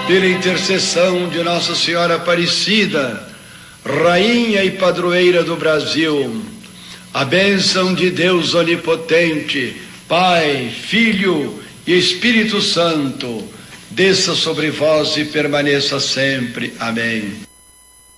pela intercessão de Nossa Senhora Aparecida, Rainha e Padroeira do Brasil, a bênção de Deus Onipotente, Pai, Filho e Espírito Santo, desça sobre vós e permaneça sempre. Amém.